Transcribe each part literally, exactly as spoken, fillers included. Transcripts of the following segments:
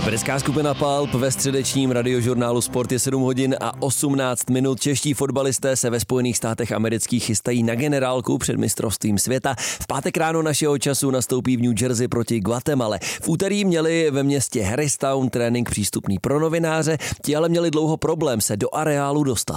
Britská skupina Pulp ve středečním radiožurnálu Sport je sedm hodin a osmnáct minut. Čeští fotbalisté se ve Spojených státech amerických chystají na generálku před mistrovstvím světa. V pátek ráno našeho času nastoupí v New Jersey proti Guatemale. V úterý měli ve městě Harristown trénink přístupný pro novináře, ti ale měli dlouho problém se do areálu dostat.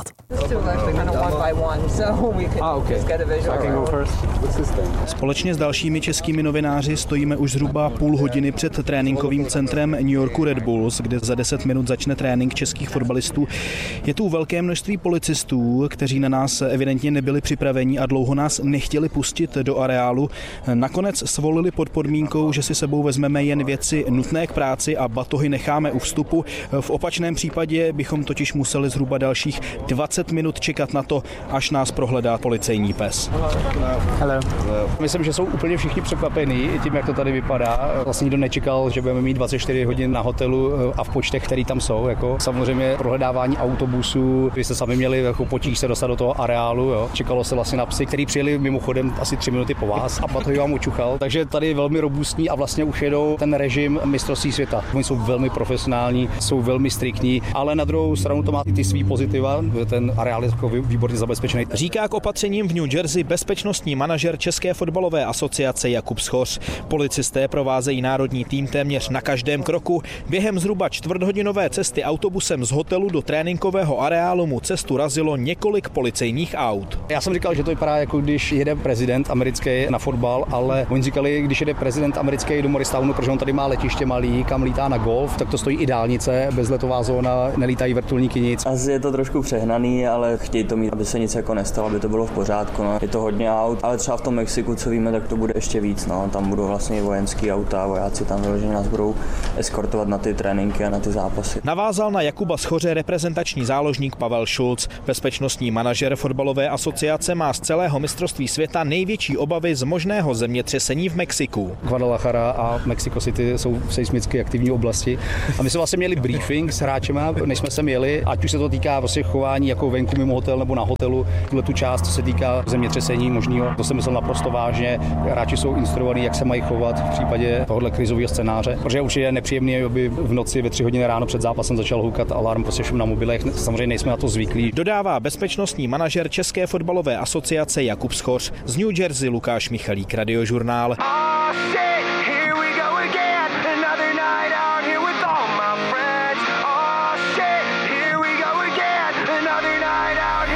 Společně s dalšími českými novináři stojíme už zhruba půl hodiny před tréninkovým centrem New Yorku Red Bulls, kde za deset minut začne trénink českých fotbalistů. Je tu velké množství policistů, kteří na nás evidentně nebyli připraveni a dlouho nás nechtěli pustit do areálu. Nakonec svolili pod podmínkou, že si sebou vezmeme jen věci nutné k práci a batohy necháme u vstupu. V opačném případě bychom totiž museli zhruba dalších dvacet minut čekat na to, až nás prohledá policejní pes. Hello. Myslím, že jsou úplně všichni překvapení tím, jak to tady vypadá. Vlastně nikdo nečekal, že budeme mít dvacet čtyři hodin na hotelu a v počtech, který tam jsou. Jako. Samozřejmě prohledávání autobusů, vy jste sami měli jako potíž se dostat do toho areálu. Jo. Čekalo se vlastně na psy, který přijeli mimochodem asi tři minuty po vás a batohy vám učuchal. Takže tady je velmi robustní a vlastně už jedou ten režim mistrovství světa. Oni jsou velmi profesionální, jsou velmi striktní, ale na druhou stranu to má i ty svý pozitiva. Ten areál je jako výborně zabezpečený. Říká k opatřením v New Jersey bezpečnostní manažer České fotbalové asociace Jakub Schoř. Policisté provázejí národní tým téměř na každém kroku. Během zhruba čtvrthodinové cesty autobusem z hotelu do tréninkového areálu mu cestu razilo několik policejních aut. Já jsem říkal, že to vypadá jako když jede prezident americký na fotbal, ale oni říkali, když jede prezident americký do Morristownu, protože on tady má letiště malý, kam lítá na golf, tak to stojí i dálnice, bezletová zóna, nelítají vrtulníky nic. Asi je to trošku přehnaný, ale chtějí to mít, aby se nic jako nestalo, aby to bylo v pořádku. No. Je to hodně aut, ale třeba v tom Mexiku, co víme, tak to bude ještě víc. No. Tam budou vlastně vojenský auta, vojáci tam vyloženě nás budou eskortovat na ty tréninky a na ty zápasy. Navázal na Jakuba Schoře reprezentační záložník Pavel Schulz. Bezpečnostní manažer fotbalové asociace má z celého mistrovství světa největší obavy z možného zemětřesení v Mexiku. Guadalajara a Mexico City jsou seismicky aktivní oblasti. A my jsme vlastně měli briefing s hráčema, než jsme sem jeli, ať už se to týká vlastně chování jako venku mimo hotel nebo na hotelu. Tuhle tu část, co se týká zemětřesení možného, to jsem myslel naprosto vážně. Hráči jsou instruovaní, jak se mají chovat v případě tohohle krizového scénáře, protože už je nepříjemné, aby v noci ve tři hodiny ráno před zápasem začal houkat alarm, prostě šum na mobilech. Samozřejmě nejsme na to zvyklí. Dodává bezpečnostní manažer České fotbalové asociace Jakub Schoř. Z New Jersey Lukáš Michalík, Radiožurnál.